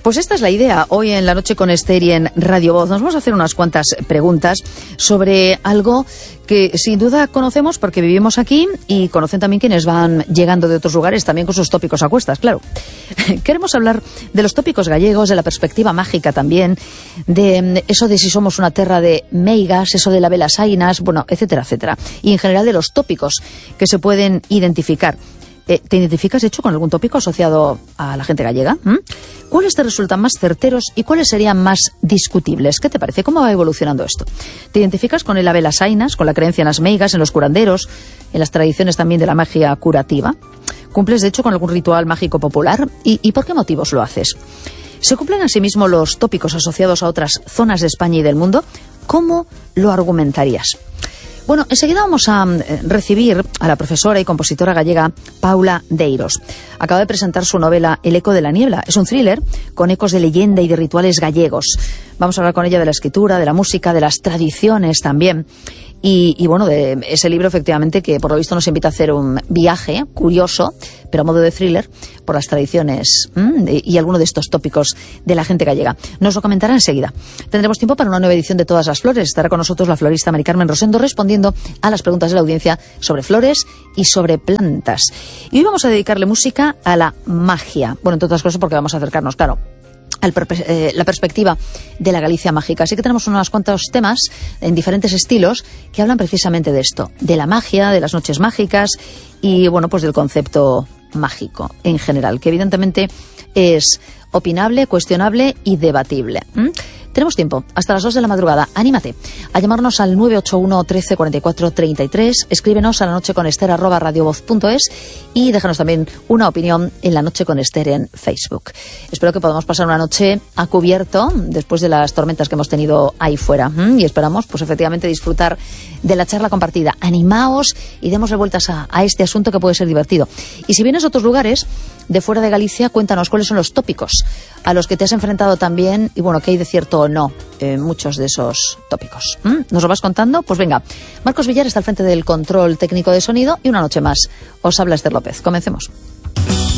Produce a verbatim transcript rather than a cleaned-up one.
Pues esta es la idea. Hoy en La Noche con Esther y en Radio Voz nos vamos a hacer unas cuantas preguntas sobre algo que sin duda conocemos porque vivimos aquí y conocen también quienes van llegando de otros lugares también con sus tópicos a cuestas, claro. Queremos hablar de los tópicos gallegos, de la perspectiva mágica también, de eso de si somos una terra de meigas, eso de la velas ainas, bueno, etcétera, etcétera. Y en general de los tópicos que se pueden identificar. Eh, ¿Te identificas, de hecho, con algún tópico asociado a la gente gallega? ¿Mm? ¿Cuáles te resultan más certeros y cuáles serían más discutibles? ¿Qué te parece? ¿Cómo va evolucionando esto? ¿Te identificas con el Ave las Ainas, con la creencia en las meigas, en los curanderos, en las tradiciones también de la magia curativa? ¿Cumples, de hecho, con algún ritual mágico popular? ¿Y, y por qué motivos lo haces? ¿Se cumplen asimismo los tópicos asociados a otras zonas de España y del mundo? ¿Cómo lo argumentarías? Bueno, enseguida vamos a recibir a la profesora y compositora gallega Paula Deiros. Acaba de presentar su novela El eco de la niebla. Es un thriller con ecos de leyenda y de rituales gallegos. Vamos a hablar con ella de la escritura, de la música, de las tradiciones también. Y, y bueno, de ese libro efectivamente que por lo visto nos invita a hacer un viaje curioso, pero a modo de thriller, por las tradiciones ¿m? y alguno de estos tópicos de la gente gallega. Nos lo comentará enseguida. Tendremos tiempo para una nueva edición de Todas las Flores. Estará con nosotros la florista Mari Carmen Rosendo respondiendo a las preguntas de la audiencia sobre flores y sobre plantas. Y hoy vamos a dedicarle música a la magia. Bueno, entre otras cosas porque vamos a acercarnos, claro, a la perspectiva de la Galicia mágica. Así que tenemos unos cuantos temas en diferentes estilos que hablan precisamente de esto, de la magia, de las noches mágicas y, bueno, pues del concepto mágico en general, que evidentemente es opinable, cuestionable y debatible. ¿Mm? Tenemos tiempo, hasta las dos de la madrugada. Anímate a llamarnos al nueve ocho uno, trece, cuarenta y cuatro, treinta y tres. Escríbenos a la noche con Esther arroba radiovoz punto es y déjanos también una opinión en La Noche con Esther en Facebook. Espero que podamos pasar una noche a cubierto después de las tormentas que hemos tenido ahí fuera. ¿Mm? Y esperamos, pues efectivamente, disfrutar de la charla compartida. Animaos y demos vueltas a, a este asunto que puede ser divertido. Y si vienes a otros lugares de fuera de Galicia, cuéntanos cuáles son los tópicos a los que te has enfrentado también y, bueno, qué hay de cierto o no en muchos de esos tópicos. ¿Mm? ¿Nos lo vas contando? Pues venga, Marcos Villar está al frente del control técnico de sonido y una noche más os habla Esther López. Comencemos.